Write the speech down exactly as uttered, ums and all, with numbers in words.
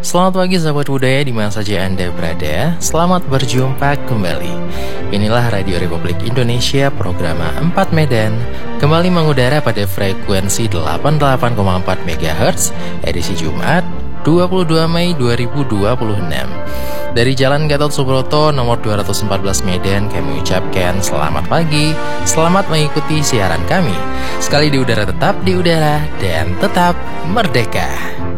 Selamat pagi sahabat budaya di mana saja Anda berada. Selamat berjumpa kembali. Inilah Radio Republik Indonesia program empat Medan kembali mengudara pada frekuensi delapan puluh delapan koma empat megahertz edisi Jumat dua puluh dua Mei dua ribu dua puluh enam. Dari Jalan Gatot Subroto nomor dua ratus empat belas Medan kami ucapkan selamat pagi. Selamat mengikuti siaran kami. Sekali di udara tetap di udara dan tetap merdeka.